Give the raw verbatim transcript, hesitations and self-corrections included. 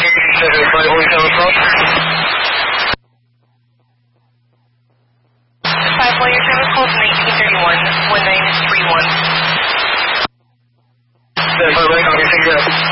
five one seven cross. five one, your service calls nineteen thirty-one, one nine three one. That's all right, I'll get you.